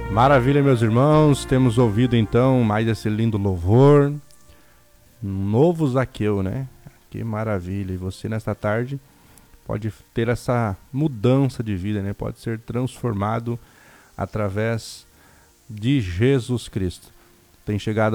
Maravilha, meus irmãos, temos ouvido então mais esse lindo louvor, um novo Zaqueu, né? Que maravilha! E você nesta tarde pode ter essa mudança de vida, né? Pode ser transformado através de Jesus Cristo. Tem chegado